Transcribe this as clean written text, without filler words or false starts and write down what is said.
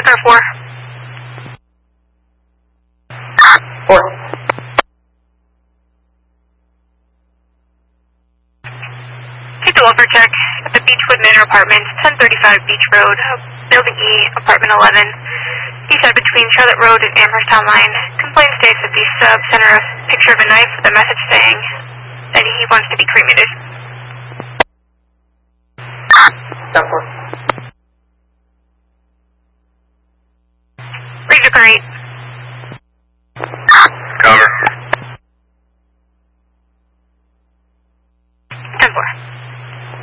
Car 4. 4. Take the welfare check at the Beechwood Manor Apartments, 1035 Beach Road, Building E, Apartment 11. East side between Charlotte Road and Amherst Town Line. Complaint states that the sub sent her a picture of a knife with a message saying that he wants to be cremated. Stop 4.